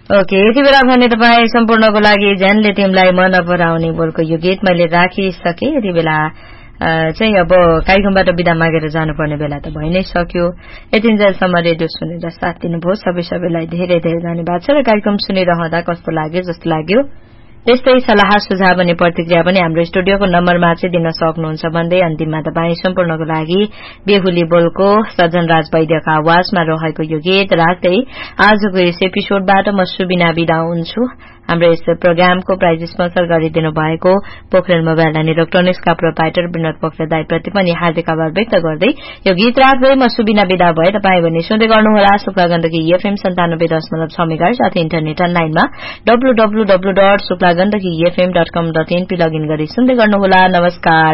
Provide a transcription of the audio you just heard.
Okay, यति बेला भने तपाईँ सम्पूर्णको लागि ज्यानले तिमीलाई मन पराउने बोलको यो गीत मैले राखिसके। यति बेला चाहिँ अब कार्यक्रमबाट बिदा मागेर जानुपर्ने बेला त भइ नै सक्यो। यतिन्जेलसम्म रेडियो सुनेर साथ दिनुभयो सबैलाई धेरै धेरै धन्यवाद छ। र कार्यक्रम सुनिरहँदा कस्तो लाग्यो जस्तो लाग्यो त्यस्तै सल्लाह सुझाव अनि प्रतिक्रिया पनि हाम्रो स्टुडियोको नम्बरमा चाहिँ दिन सक्नुहुन्छ भन्दै अन्तिममा तपाईँ सम्पूर्णको लागि बेहुली बोलको सजनराज वैद्यका आवाजमा रहेको यो गीत राख्दै आजको यस एपिसोडबाट म सुबिना बिदा हुन्छु। हाम्रो यस प्रोग्रामको प्राइज स्पोन्सर गरिदिनु भएको Pokharel mobile and इलेक्ट्रोनिक्सका proprietor Vinod Pokharel दाईप्रति पनि हार्दिक आभार व्यक्त गर्दै यो गीत राख्दै म सुबिना बिदा भए। तपाईँ भने सुन्दै गर्नुहोला शुक्ला गण्डकी एफएम 97.6 मेगाहर्ज साथै इन्टरनेट अनलाइनमा www.suklagandakifm.com.in लगइन गरी सुन्दै गर्नुहोला। नमस्कार।